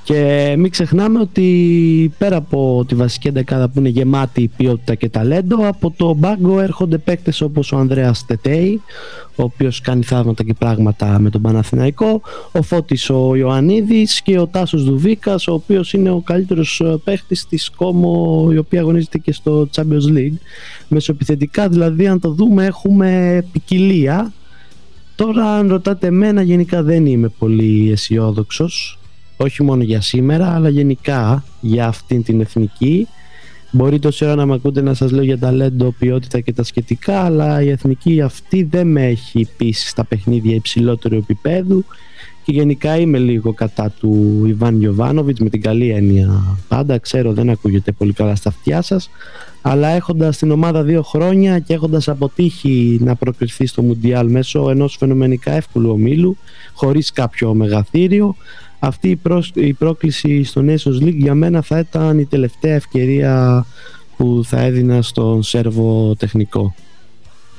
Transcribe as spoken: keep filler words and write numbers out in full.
Και μην ξεχνάμε ότι πέρα από τη βασική εντεκάδα που είναι γεμάτη ποιότητα και ταλέντο, από το μπάγκο έρχονται παίκτες όπως ο Ανδρέας Τετέι, ο οποίος κάνει θαύματα και πράγματα με τον Παναθηναϊκό, ο Φώτης ο Ιωαννίδης και ο Τάσος Δουβίκας, ο οποίος είναι ο καλύτερος παίκτης της Κόμο, η οποία αγωνίζεται και στο Champions League. Μεσοεπιθετικά δηλαδή, αν το δούμε, έχουμε ποικιλία. Τώρα αν ρωτάτε εμένα, γενικά δεν είμαι πολύ αισιόδοξος, όχι μόνο για σήμερα αλλά γενικά για αυτήν την εθνική. Μπορεί τόση ώρα να με ακούτε να σας λέω για ταλέντο, ποιότητα και τα σχετικά, αλλά η εθνική αυτή δεν με έχει πείσει στα παιχνίδια υψηλότερου επίπεδου και γενικά είμαι λίγο κατά του Ιβάν Γιοβάνοβιτς, με την καλή έννοια πάντα. Ξέρω δεν ακούγεται πολύ καλά στα αυτιά σας, αλλά έχοντας την ομάδα δύο χρόνια και έχοντας αποτύχει να προκριθεί στο Μουντιάλ μέσω ενός φαινομενικά εύκολου ομίλου χωρίς κάποιο μεγαθύριο, αυτή η, προ... η πρόκληση στο Nations League για μένα θα ήταν η τελευταία ευκαιρία που θα έδινα στον Σέρβο τεχνικό.